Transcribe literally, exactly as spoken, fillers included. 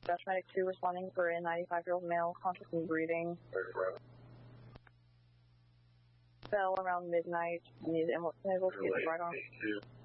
Dash Medic two responding for a ninety-five-year-old male, conscious and breathing. Fell around midnight and is able to get right on.